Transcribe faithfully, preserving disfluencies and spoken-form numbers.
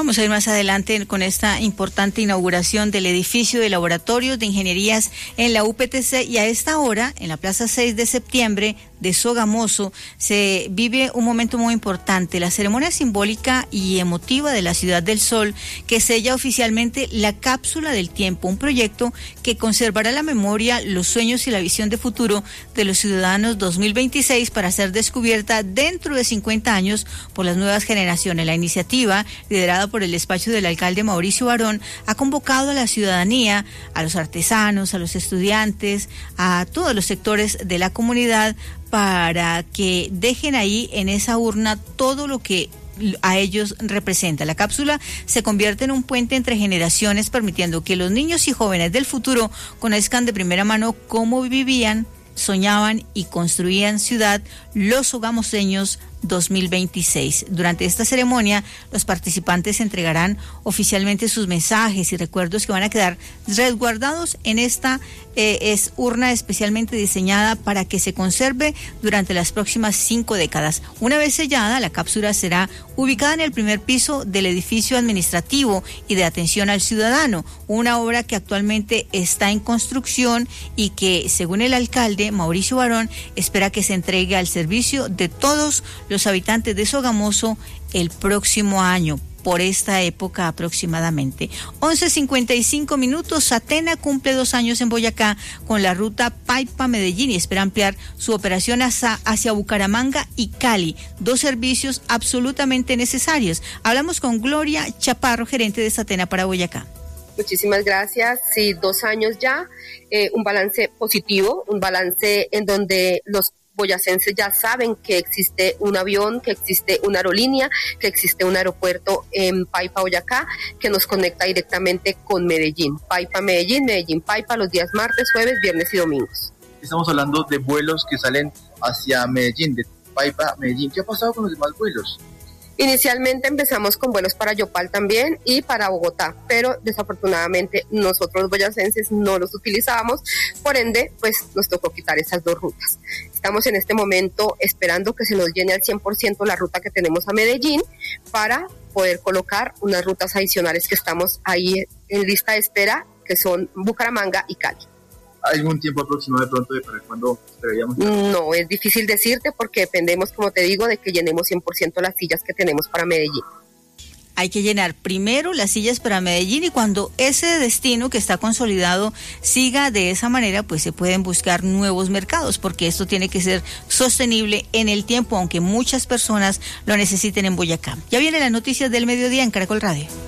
Vamos a ir más adelante con esta importante inauguración del edificio de laboratorios de ingenierías en la U P T C, y a esta hora, en la Plaza seis de septiembre de Sogamoso, se vive un momento muy importante, la ceremonia simbólica y emotiva de la Ciudad del Sol, que sella oficialmente la cápsula del tiempo, un proyecto que conservará la memoria, los sueños y la visión de futuro de los ciudadanos dos mil veintiséis para ser descubierta dentro de cincuenta años por las nuevas generaciones. La iniciativa, liderada por el despacho del alcalde Mauricio Barón, ha convocado a la ciudadanía, a los artesanos, a los estudiantes, a todos los sectores de la comunidad para que dejen ahí en esa urna todo lo que a ellos representa. La cápsula se convierte en un puente entre generaciones, permitiendo que los niños y jóvenes del futuro conozcan de primera mano cómo vivían, soñaban y construían ciudad los sogamoseños dos mil veintiséis. Durante esta ceremonia, los participantes entregarán oficialmente sus mensajes y recuerdos que van a quedar resguardados en esta eh, es urna especialmente diseñada para que se conserve durante las próximas cinco décadas. Una vez sellada, la cápsula será ubicada en el primer piso del edificio administrativo y de atención al ciudadano, una obra que actualmente está en construcción y que, según el alcalde Mauricio Barón, espera que se entregue al servicio de todos los habitantes de Sogamoso el próximo año, por esta época aproximadamente. once cincuenta y cinco minutos, Satena cumple dos años en Boyacá con la ruta Paipa-Medellín y espera ampliar su operación hacia, hacia Bucaramanga y Cali, dos servicios absolutamente necesarios. Hablamos con Gloria Chaparro, gerente de Satena para Boyacá. Muchísimas gracias. Sí, dos años ya, eh, un balance positivo, un balance en donde los boyacenses ya saben que existe un avión, que existe una aerolínea, que existe un aeropuerto en Paipa, Boyacá, que nos conecta directamente con Medellín. Paipa, Medellín, Medellín, Paipa, los días martes, jueves, viernes y domingos. Estamos hablando de vuelos que salen hacia Medellín, de Paipa, Medellín. ¿Qué ha pasado con los demás vuelos? Inicialmente empezamos con vuelos para Yopal también y para Bogotá, pero desafortunadamente nosotros los boyacenses no los utilizábamos, por ende, pues nos tocó quitar esas dos rutas. Estamos en este momento esperando que se nos llene al cien por ciento la ruta que tenemos a Medellín para poder colocar unas rutas adicionales que estamos ahí en lista de espera, que son Bucaramanga y Cali. ¿Hay algún tiempo aproximado de pronto de para cuándo deberíamos? No, es difícil decirte porque dependemos, como te digo, de que llenemos cien por ciento las sillas que tenemos para Medellín. Hay que llenar primero las sillas para Medellín y cuando ese destino que está consolidado siga de esa manera, pues se pueden buscar nuevos mercados, porque esto tiene que ser sostenible en el tiempo, aunque muchas personas lo necesiten en Boyacá. Ya vienen las noticias del mediodía en Caracol Radio.